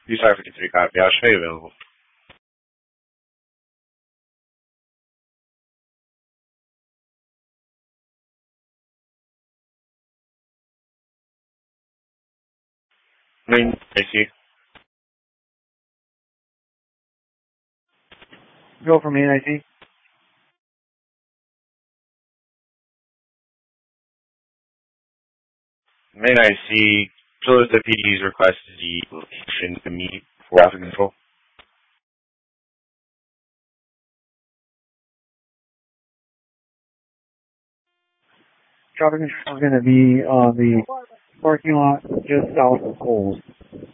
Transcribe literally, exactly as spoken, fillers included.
B five fifty-three copy. I'll show you available. Main I C. Go for main I C. Main I C. Shows the P D's request the location to meet for traffic control. Traffic control is going to be on the parking lot just south of Kohl's.